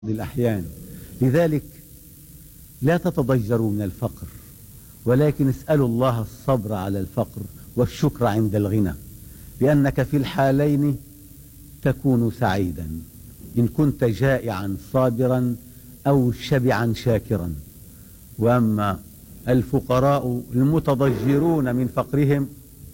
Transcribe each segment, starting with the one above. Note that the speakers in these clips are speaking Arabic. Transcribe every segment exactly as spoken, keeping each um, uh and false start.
الأحيان. لذلك لا تتضجروا من الفقر، ولكن اسألوا الله الصبر على الفقر والشكر عند الغنى، لأنك في الحالين تكون سعيدا، إن كنت جائعا صابرا أو شبعا شاكرا. وأما الفقراء المتضجرون من فقرهم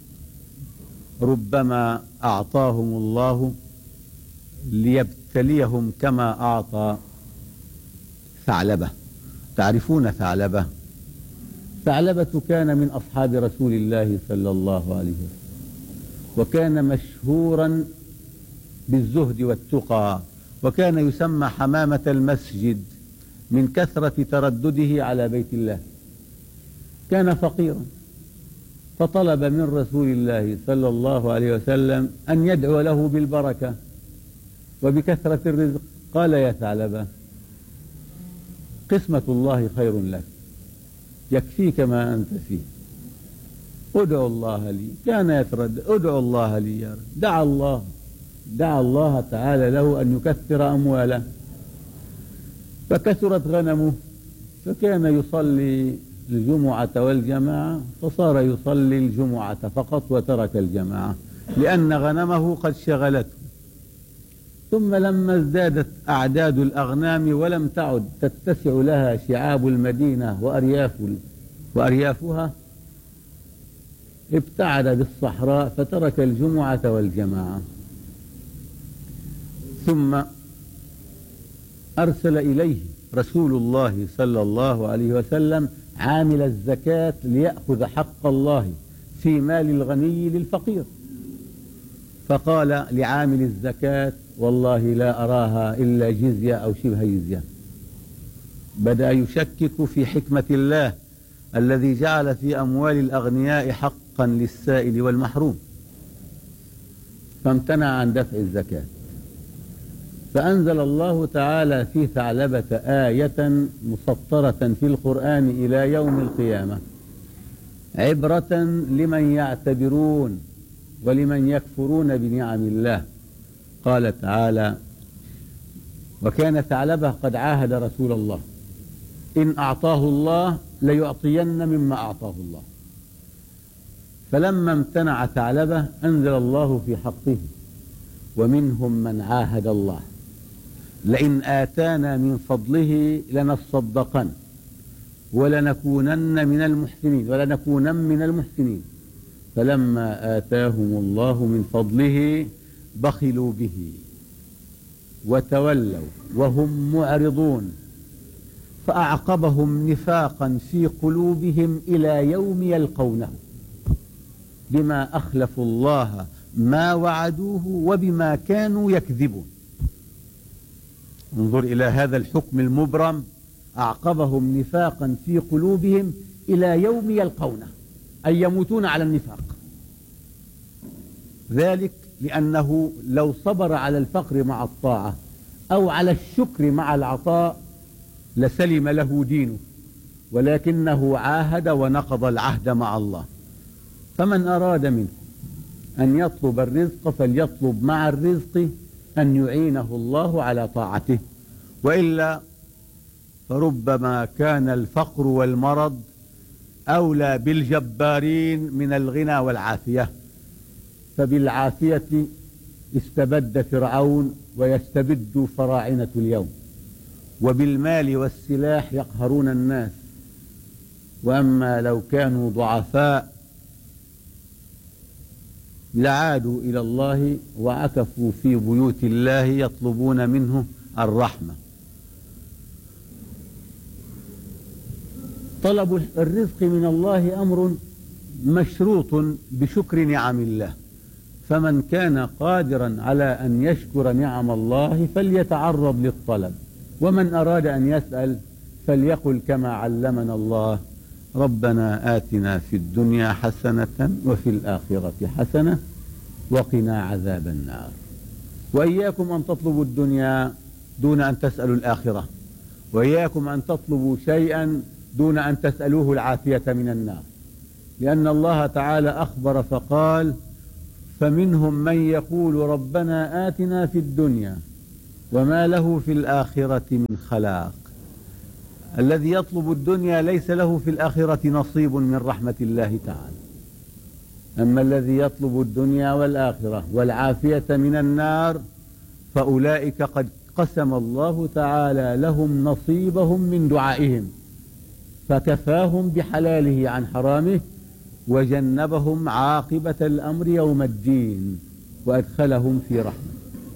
ربما أعطاهم الله ليبتليهم كما أعطى ثعلبة. تعرفون ثعلبة؟ ثعلبة كان من أصحاب رسول الله صلى الله عليه وسلم، وكان مشهورا بالزهد والتقى، وكان يسمى حمامة المسجد من كثرة تردده على بيت الله. كان فقيرا فطلب من رسول الله صلى الله عليه وسلم أن يدعو له بالبركة وبكثرة الرزق. قال: يا ثعلبة، قسمة الله خير لك، يكفيك ما أنت فيه، ادعو الله لي. كان يتردد: ادعو الله لي يا رب. دعا الله دعا الله تعالى له أن يكثر أمواله، فكثرت غنمه، فكان يصلي الجمعة والجماعة، فصار يصلي الجمعة فقط وترك الجماعة لأن غنمه قد شغلته. ثم لما ازدادت أعداد الأغنام ولم تعد تتسع لها شعاب المدينة وأرياف وأريافها، ابتعد بالصحراء فترك الجمعة والجماعة. ثم أرسل إليه رسول الله صلى الله عليه وسلم عامل الزكاة ليأخذ حق الله في مال الغني للفقير، فقال لعامل الزكاة: والله لا أراها إلا جزية أو شبه جزية. بدأ يشكك في حكمة الله الذي جعل في أموال الأغنياء حقا للسائل والمحروم، فامتنع عن دفع الزكاة. فأنزل الله تعالى في ثعلبة آية مسطرة في القرآن إلى يوم القيامة، عبرة لمن يعتبرون ولمن يكفرون بنعم الله. قال تعالى: وكان ثعلبة قد عاهد رسول الله إن أعطاه الله ليعطين مما أعطاه الله. فلما امتنع ثعلبة أنزل الله في حقه: ومنهم من عاهد الله لئن آتانا من فضله لنصدقن ولنكونن من المحسنين ولنكونن من المحسنين فلما آتاهم الله من فضله بخلوا به وتولوا وهم معرضون فأعقبهم نفاقا في قلوبهم إلى يوم يلقونه بما أخلفوا الله ما وعدوه وبما كانوا يكذبون. انظر إلى هذا الحكم المبرم: أعقبهم نفاقا في قلوبهم إلى يوم يلقونه، أي يموتون على النفاق. ذلك لأنه لو صبر على الفقر مع الطاعة أو على الشكر مع العطاء لسلم له دينه، ولكنه عاهد ونقض العهد مع الله. فمن أراد منه أن يطلب الرزق فليطلب مع الرزق أن يعينه الله على طاعته، وإلا فربما كان الفقر والمرض أولى بالجبارين من الغنى والعافية. فبالعافية استبد فرعون ويستبد فراعنة اليوم، وبالمال والسلاح يقهرون الناس. وأما لو كانوا ضعفاء لعادوا إلى الله وعكفوا في بيوت الله يطلبون منه الرحمة. طلب الرزق من الله أمر مشروط بشكر نعم الله، فمن كان قادرا على أن يشكر نعم الله فليتعرض للطلب، ومن أراد أن يسأل فليقل كما علمنا الله: ربنا آتنا في الدنيا حسنة وفي الآخرة حسنة وقنا عذاب النار. وإياكم أن تطلبوا الدنيا دون أن تسألوا الآخرة، وإياكم أن تطلبوا شيئا دون أن تسألوه العافية من النار، لأن الله تعالى أخبر فقال: فمنهم من يقول ربنا آتنا في الدنيا وما له في الآخرة من خلاق. الذي يطلب الدنيا ليس له في الآخرة نصيب من رحمة الله تعالى. أما الذي يطلب الدنيا والآخرة والعافية من النار فأولئك قد قسم الله تعالى لهم نصيبهم من دعائهم، فكفاهم بحلاله عن حرامه، وجنبهم عاقبة الأمر يوم الدين، وأدخلهم في رحمة.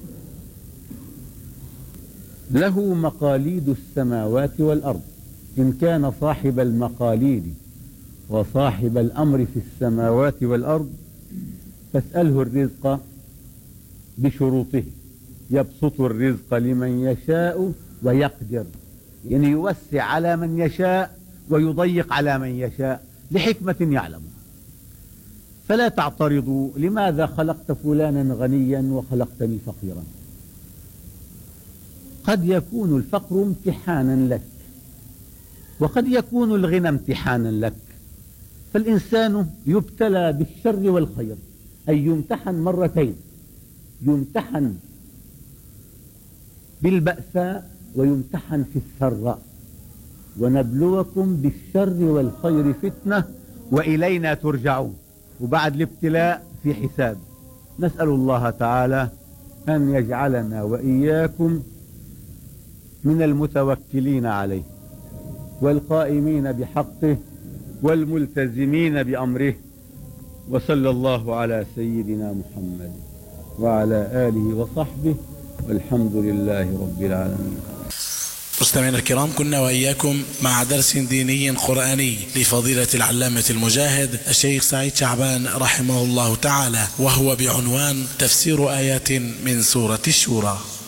له مقاليد السماوات والأرض. إن كان صاحب المقاليد وصاحب الأمر في السماوات والأرض فاسأله الرزق بشروطه. يبسط الرزق لمن يشاء ويقدر، يعني يوسع على من يشاء ويضيق على من يشاء لحكمة يعلمها. فلا تعترضوا لماذا خلقت فلانا غنيا وخلقتني فقيرا. قد يكون الفقر امتحانا لك، وقد يكون الغنى امتحانا لك. فالإنسان يبتلى بالشر والخير، أي يمتحن مرتين، يمتحن بالبأساء ويمتحن في السراء. ونبلوكم بالشر والخير فتنة وإلينا ترجعون. وبعد الابتلاء في حساب. نسأل الله تعالى أن يجعلنا وإياكم من المتوكلين عليه والقائمين بحقه والملتزمين بأمره. وصلى الله على سيدنا محمد وعلى آله وصحبه، والحمد لله رب العالمين. مستمعينا الكرام، كنا وإياكم مع درس ديني قرآني لفضيلة العلامة المجاهد الشيخ سعيد شعبان رحمه الله تعالى، وهو بعنوان تفسير آيات من سورة الشورى.